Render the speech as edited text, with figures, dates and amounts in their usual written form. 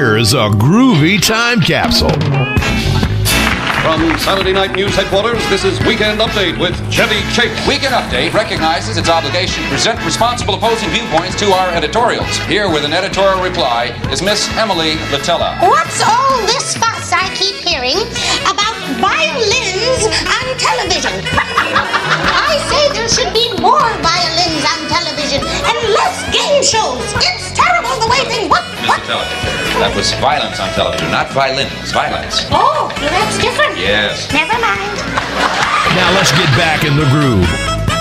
Here's a groovy time capsule. From Saturday Night News headquarters, this is Weekend Update with Chevy Chase. Weekend Update recognizes its obligation to present responsible opposing viewpoints to our editorials. Here with an editorial reply is Miss Emily Latella. What's all this fuss I keep hearing about violins on television? I say there should be more violins on television and less game shows. It's terrible the way things... What? That was violence on television, not violins. Violence. Oh, that's different. Yes. Never mind. Now let's get back in the groove.